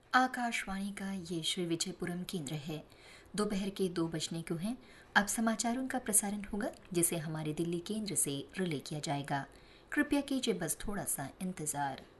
आकाशवाणी का ये श्री विजयपुरम केंद्र है। दोपहर के 2 बजने को हैं। अब समाचारों का प्रसारण होगा, जिसे हमारे दिल्ली केंद्र से रिले किया जाएगा। कृपया कीजिए बस थोड़ा सा इंतज़ार।